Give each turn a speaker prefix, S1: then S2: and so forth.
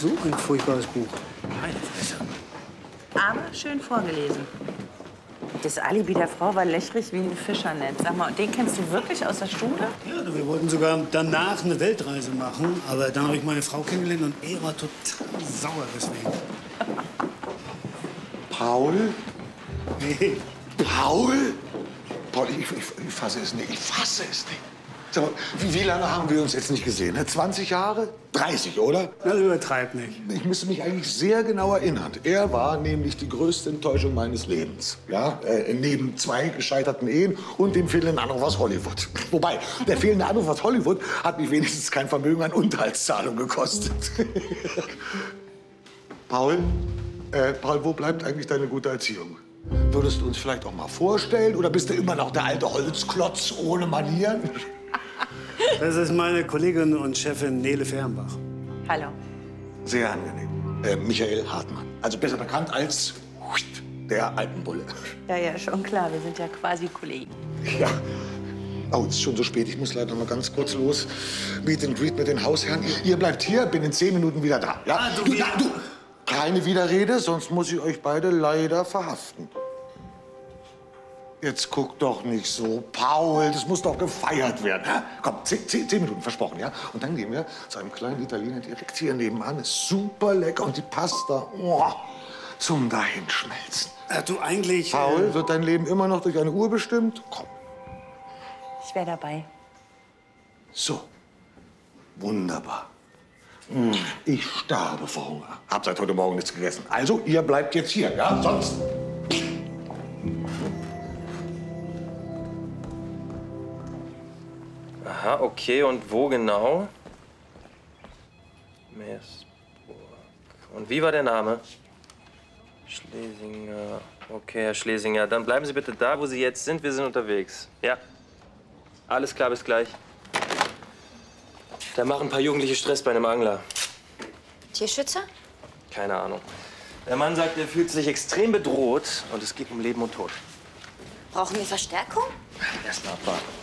S1: So ein furchtbares Buch.
S2: Meine Fresse.
S3: Aber schön vorgelesen. Das Alibi der Frau war löchrig wie ein Fischernetz. Sag mal, und den kennst du wirklich aus der Schule?
S1: Ja, wir wollten sogar danach eine Weltreise machen. Aber dann habe ich meine Frau kennengelernt und er war total sauer deswegen.
S4: Paul?
S1: Nee.
S4: Paul? Paul, ich fasse es nicht. Ich fasse es nicht. Sag mal, wie lange haben wir uns jetzt nicht gesehen? 20 Jahre? 30, oder?
S1: Das übertreibt nicht.
S4: Ich müsste mich eigentlich sehr genau erinnern. Er war nämlich die größte Enttäuschung meines Lebens. Ja? Neben 2 gescheiterten Ehen und dem fehlenden Anruf aus Hollywood. Wobei, der fehlende Anruf aus Hollywood hat mich wenigstens kein Vermögen an Unterhaltszahlung gekostet. Paul, wo bleibt eigentlich deine gute Erziehung? Würdest du uns vielleicht auch mal vorstellen? Oder bist du immer noch der alte Holzklotz ohne Manieren?
S1: Das ist meine Kollegin und Chefin Nele Fehrenbach.
S3: Hallo.
S4: Sehr angenehm. Michael Hartmann. Also besser bekannt als der Alpenbulle.
S3: Ja, schon klar. Wir sind ja quasi Kollegen.
S4: Ja. Oh, es ist schon so spät. Ich muss leider noch mal ganz kurz los. Meet and Greet mit den Hausherren. Ihr bleibt hier, bin in 10 Minuten wieder da. Ja? Du. Keine Widerrede, sonst muss ich euch beide leider verhaften. Jetzt guck doch nicht so, Paul. Das muss doch gefeiert werden. Komm, 10 Minuten, versprochen, ja? Und dann gehen wir zu einem kleinen Italiener direkt hier nebenan. Ist super lecker. Und die Pasta, zum Dahinschmelzen.
S1: Du eigentlich...
S4: Paul, wird dein Leben immer noch durch eine Uhr bestimmt? Komm.
S3: Ich wäre dabei.
S4: So. Wunderbar. Ich sterbe vor Hunger. Hab seit heute Morgen nichts gegessen. Also, ihr bleibt jetzt hier, ja? Sonst...
S5: Aha, okay. Und wo genau? Meersburg. Und wie war der Name? Schlesinger. Okay, Herr Schlesinger. Dann bleiben Sie bitte da, wo Sie jetzt sind. Wir sind unterwegs. Ja. Alles klar, bis gleich. Da machen ein paar Jugendliche Stress bei einem Angler.
S6: Tierschützer?
S5: Keine Ahnung. Der Mann sagt, er fühlt sich extrem bedroht und es geht um Leben und Tod.
S6: Brauchen wir Verstärkung?
S5: Erst mal abwarten.